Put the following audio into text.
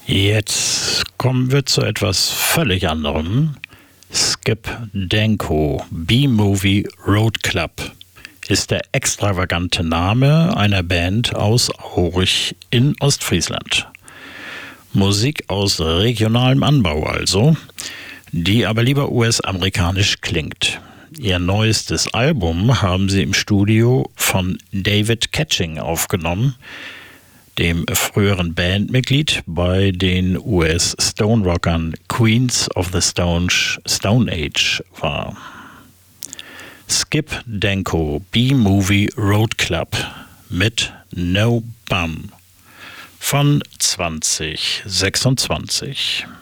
Jetzt kommen wir zu etwas völlig anderem. Skip Danko, B-Movie Road Club, ist der extravagante Name einer Band aus Aurich in Ostfriesland. Musik aus regionalem Anbau also, die aber lieber US-amerikanisch klingt. Ihr neuestes Album haben sie im Studio von David Catching aufgenommen, dem früheren Bandmitglied bei den US-Stone-Rockern Queens of the Stone Age war. Skip Danko, B-Movie Road Club mit No Bum von 2026.